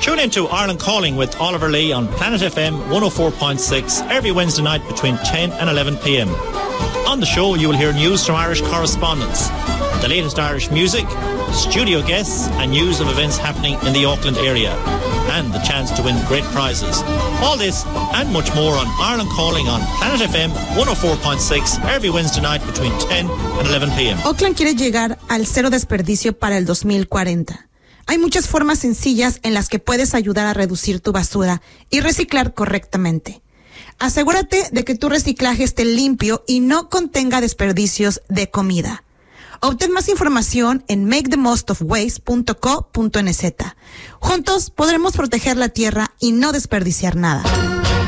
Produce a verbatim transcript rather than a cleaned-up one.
Tune into Ireland Calling with Oliver Lee on Planet F M one oh four point six every Wednesday night between ten and eleven p.m. On the show, you will hear news from Irish correspondents, the latest Irish music, studio guests, and news of events happening in the Auckland area, and the chance to win great prizes. All this and much more on Ireland Calling on Planet F M one oh four point six every Wednesday night between ten and eleven p.m. Auckland quiere llegar al cero desperdicio para el dos mil cuarenta. Hay muchas formas sencillas en las que puedes ayudar a reducir tu basura y reciclar correctamente. Asegúrate de que tu reciclaje esté limpio y no contenga desperdicios de comida. Obtén más información en make the most of waste punto co punto n z. Juntos podremos proteger la tierra y no desperdiciar nada.